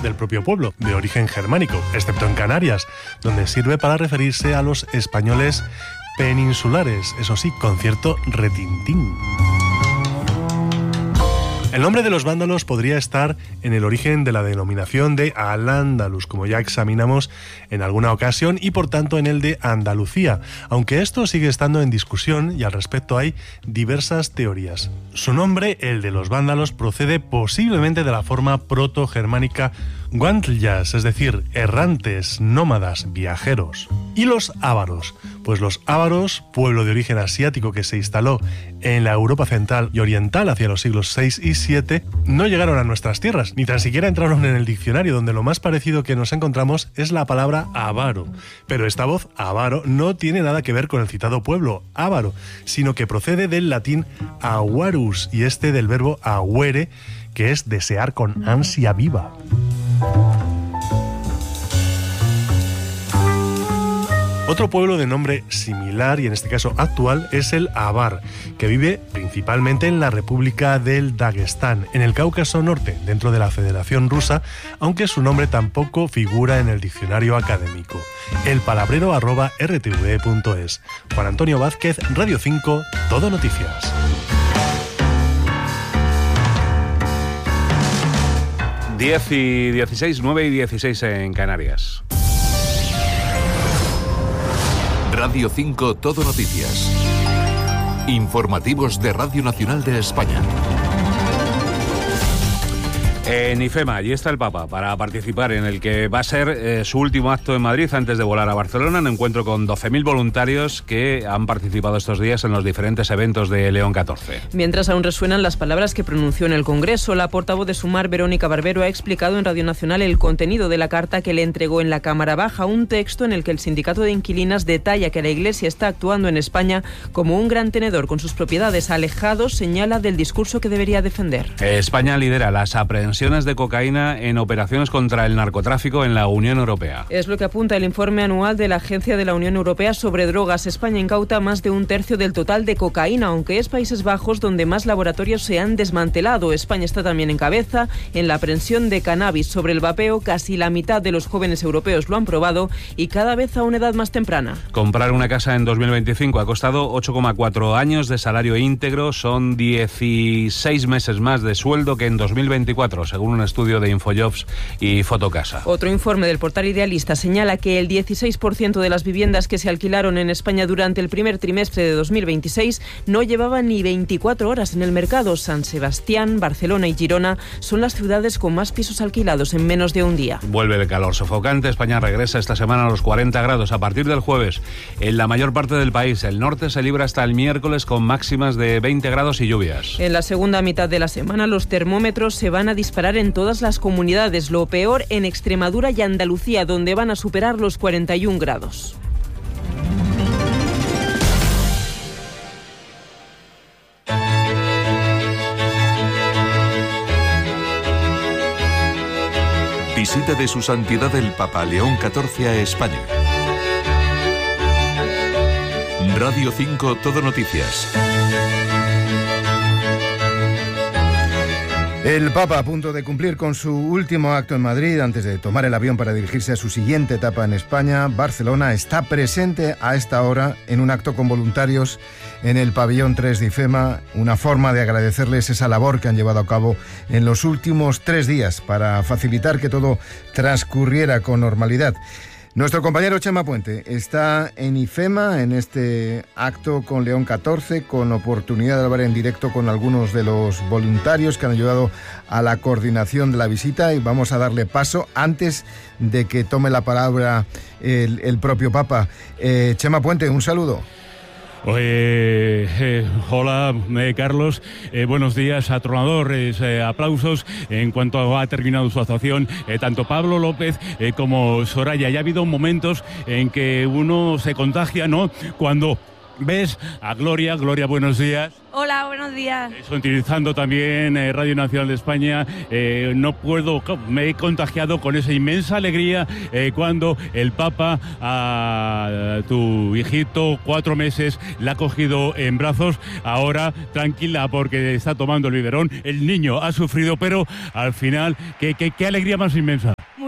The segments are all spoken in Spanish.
del propio pueblo, de origen germánico, excepto en Canarias, donde sirve para referirse a los españoles peninsulares, eso sí, con cierto retintín. El nombre de los vándalos podría estar en el origen de la denominación de Al-Ándalus, como ya examinamos en alguna ocasión, y por tanto en el de Andalucía, aunque esto sigue estando en discusión y al respecto hay diversas teorías. Su nombre, el de los vándalos, procede posiblemente de la forma proto-germánica Guantlyas, es decir, errantes, nómadas, viajeros. Y los ávaros, pues los ávaros, pueblo de origen asiático que se instaló en la Europa central y oriental hacia los siglos VI y VII, no llegaron a nuestras tierras, ni tan siquiera entraron en el diccionario, donde lo más parecido que nos encontramos es la palabra avaro. Pero esta voz, avaro, no tiene nada que ver con el citado pueblo, ávaro, sino que procede del latín avarus, y este del verbo aguere, que es desear con ansia viva. Otro pueblo de nombre similar, y en este caso actual, es el Avar, que vive principalmente en la República del Daguestán, en el Cáucaso Norte, dentro de la Federación Rusa, aunque su nombre tampoco figura en el diccionario académico. elpalabrero@rtve.es. Juan Antonio Vázquez, Radio 5, Todo Noticias. 10 y 16, 9 y 16 en Canarias. Radio 5 Todo Noticias. Informativos de Radio Nacional de España. En IFEMA, allí está el Papa para participar en el que va a ser su último acto en Madrid antes de volar a Barcelona, un encuentro con 12.000 voluntarios que han participado estos días en los diferentes eventos de León XIV. Mientras aún resuenan las palabras que pronunció en el Congreso, la portavoz de Sumar, Verónica Barbero, ha explicado en Radio Nacional el contenido de la carta que le entregó en la Cámara Baja, un texto en el que el sindicato de inquilinas detalla que la Iglesia está actuando en España como un gran tenedor con sus propiedades alejados, señala, del discurso que debería defender. España lidera las aprehensiones de cocaína en operaciones contra el narcotráfico en la Unión Europea. Es lo que apunta el informe anual de la Agencia de la Unión Europea sobre drogas. España incauta más de un tercio del total de cocaína, aunque es Países Bajos donde más laboratorios se han desmantelado. España está también en cabeza en la aprehensión de cannabis. Sobre el vapeo, casi la mitad de los jóvenes europeos lo han probado y cada vez a una edad más temprana. Comprar una casa en 2025 ha costado 8,4 años de salario íntegro. Son 16 meses más de sueldo que en 2024, según un estudio de Infojobs y Fotocasa. Otro informe del portal Idealista señala que el 16% de las viviendas que se alquilaron en España durante el primer trimestre de 2026 no llevaban ni 24 horas en el mercado. San Sebastián, Barcelona y Girona son las ciudades con más pisos alquilados en menos de un día. Vuelve el calor sofocante. España regresa esta semana a los 40 grados a partir del jueves. En la mayor parte del país, el norte se libra hasta el miércoles con máximas de 20 grados y lluvias. En la segunda mitad de la semana los termómetros se van a disparar en todas las comunidades. Lo peor en Extremadura y Andalucía, donde van a superar los 41 grados. Visita de su santidad el Papa León XIV a España. Radio 5 Todo Noticias. El Papa, a punto de cumplir con su último acto en Madrid, antes de tomar el avión para dirigirse a su siguiente etapa en España, Barcelona, está presente a esta hora en un acto con voluntarios en el pabellón 3 de IFEMA, una forma de agradecerles esa labor que han llevado a cabo en los últimos 3 días para facilitar que todo transcurriera con normalidad. Nuestro compañero Chema Puente está en IFEMA, en este acto con León XIV, con oportunidad de hablar en directo con algunos de los voluntarios que han ayudado a la coordinación de la visita, y vamos a darle paso antes de que tome la palabra el propio Papa. Chema Puente, un saludo. Hola, Carlos, buenos días, atronadores, aplausos en cuanto ha terminado su actuación, tanto Pablo López como Soraya. Ya ha habido momentos en que uno se contagia, ¿no? Cuando ves a Gloria. Gloria, buenos días. Hola, buenos días. Utilizando también Radio Nacional de España, me he contagiado con esa inmensa alegría cuando el Papa a tu hijito, 4 meses, la ha cogido en brazos. Ahora tranquila porque está tomando el biberón. El niño ha sufrido, pero al final, qué alegría más inmensa.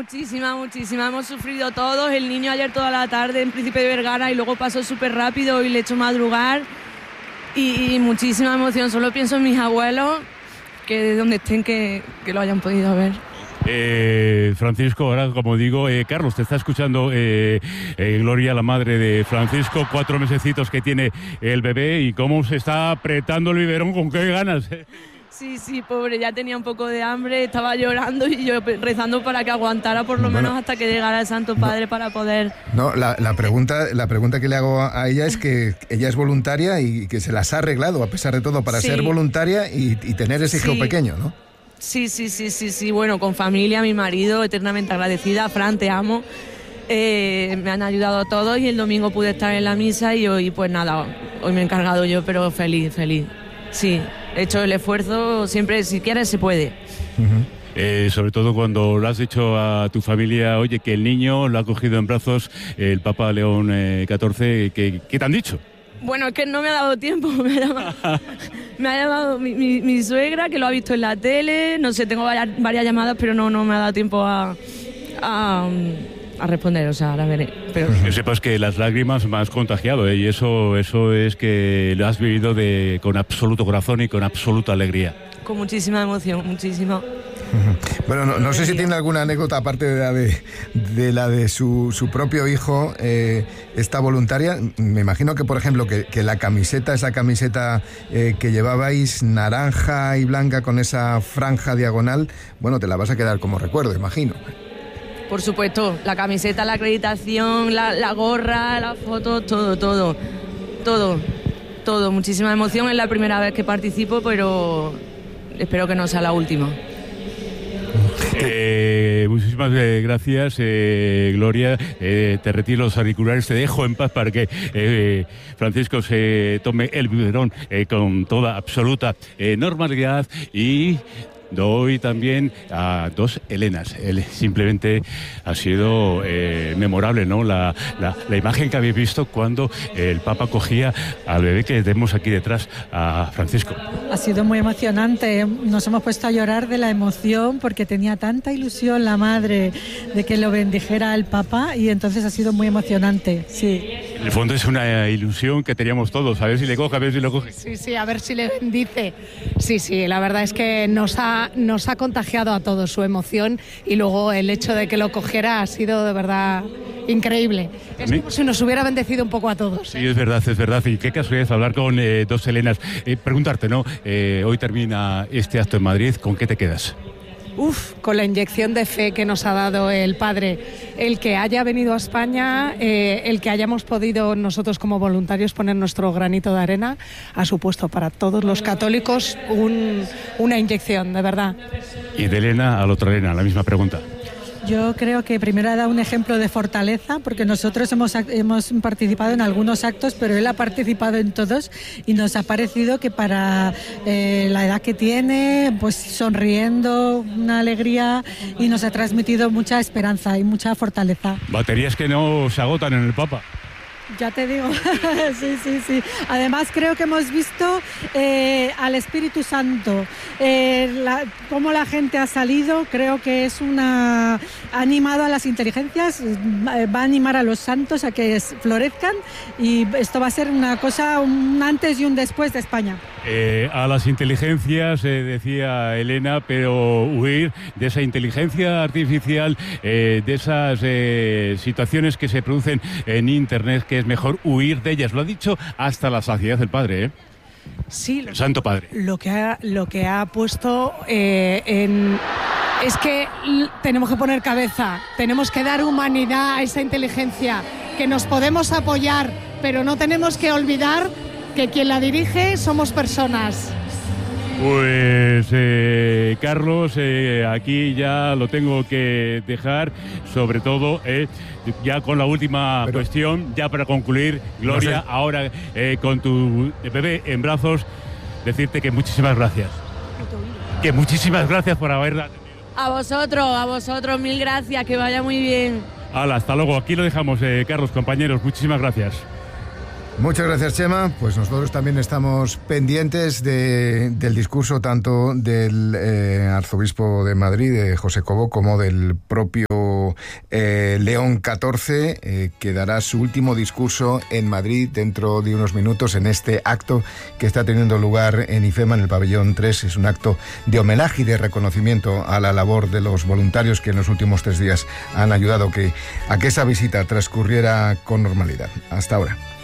Muchísima. Hemos sufrido todos. El niño ayer toda la tarde en Príncipe de Vergara y luego pasó súper rápido y le he hecho madrugar. Y muchísima emoción. Solo pienso en mis abuelos, que de donde estén que lo hayan podido ver. Francisco, ahora como digo, Carlos, te está escuchando Gloria, la madre de Francisco, 4 mesecitos que tiene el bebé y cómo se está apretando el biberón, con qué ganas. Sí, pobre, ya tenía un poco de hambre, estaba llorando y yo rezando para que aguantara por lo menos hasta que llegara el Santo Padre para poder... No, la pregunta que le hago a ella es que ella es voluntaria y que se las ha arreglado, a pesar de todo, para ser voluntaria y tener ese hijo pequeño, ¿no? Sí, bueno, con familia, mi marido, eternamente agradecida. Fran, te amo. Me han ayudado todos y el domingo pude estar en la misa y hoy, pues nada, hoy me he encargado yo, pero feliz. Sí, he hecho el esfuerzo, siempre, si quieres, se puede. Sobre todo cuando le has dicho a tu familia, oye, que el niño lo ha cogido en brazos el Papa León XIV, ¿qué te han dicho? Bueno, es que no me ha dado tiempo, me ha llamado mi suegra, que lo ha visto en la tele, no sé, tengo varias llamadas, pero no me ha dado tiempo a responder, o sea, ahora veré. Pero... Que sepas que las lágrimas me has contagiado, y eso es que lo has vivido con absoluto corazón y con absoluta alegría. Con muchísima emoción, muchísima. Bueno, no sé si tiene alguna anécdota aparte de la de su propio hijo, esta voluntaria. Me imagino que, por ejemplo, que esa camiseta que llevabais, naranja y blanca con esa franja diagonal, bueno, te la vas a quedar como recuerdo, imagino. Por supuesto, la camiseta, la acreditación, la gorra, la foto, todo. Muchísima emoción, es la primera vez que participo, pero espero que no sea la última. Muchísimas gracias, Gloria. Te retiro los auriculares, te dejo en paz para que Francisco se tome el biberón con toda absoluta normalidad y... Doy también a 2 Elenas. Simplemente ha sido memorable, ¿no? La imagen que habéis visto cuando el Papa cogía al bebé que tenemos aquí detrás, a Francisco. Ha sido muy emocionante. Nos hemos puesto a llorar de la emoción porque tenía tanta ilusión la madre de que lo bendijera el Papa y entonces ha sido muy emocionante, sí. En el fondo es una ilusión que teníamos todos, a ver si le coge, a ver si lo coge. Sí, a ver si le bendice. Sí, la verdad es que nos ha contagiado a todos su emoción y luego el hecho de que lo cogiera ha sido de verdad increíble. Es como si nos hubiera bendecido un poco a todos. Sí, es verdad. Y qué casualidad hablar con 2 Elenas. Preguntarte, ¿no? Hoy termina este acto en Madrid, ¿con qué te quedas? Con la inyección de fe que nos ha dado el Padre, el que haya venido a España, el que hayamos podido nosotros como voluntarios poner nuestro granito de arena, ha supuesto para todos los católicos una inyección, de verdad. Y de Elena a la otra Elena, la misma pregunta. Yo creo que primero ha dado un ejemplo de fortaleza, porque nosotros hemos participado en algunos actos, pero él ha participado en todos y nos ha parecido que para la edad que tiene, pues sonriendo, una alegría, y nos ha transmitido mucha esperanza y mucha fortaleza. Baterías que no se agotan en el Papa. Ya te digo, sí. Además creo que hemos visto al Espíritu Santo, cómo la gente ha salido. Creo que ha animado a las inteligencias, va a animar a los santos a que florezcan, y esto va a ser una cosa, un antes y un después de España. A las inteligencias, decía Elena, pero huir de esa inteligencia artificial, de esas situaciones que se producen en Internet, que es mejor huir de ellas. Lo ha dicho hasta la saciedad el Padre, ¿eh? Sí, el Santo Padre. Lo que ha puesto es que tenemos que poner cabeza, tenemos que dar humanidad a esa inteligencia, que nos podemos apoyar, pero no tenemos que olvidar que quien la dirige somos personas. Pues Carlos, aquí ya lo tengo que dejar, sobre todo ya con la última cuestión, ya para concluir, Gloria, no sé. Ahora con tu bebé en brazos, decirte que muchísimas gracias. Que muchísimas gracias por haberla atendido. A vosotros, mil gracias, que vaya muy bien. Hala, hasta luego, aquí lo dejamos, Carlos, compañeros, muchísimas gracias. Muchas gracias, Chema. Pues nosotros también estamos pendientes del discurso tanto del arzobispo de Madrid, de José Cobo, como del propio León XIV, que dará su último discurso en Madrid dentro de unos minutos en este acto que está teniendo lugar en IFEMA, en el pabellón 3. Es un acto de homenaje y de reconocimiento a la labor de los voluntarios que en los últimos 3 días han ayudado a que esa visita transcurriera con normalidad. Hasta ahora.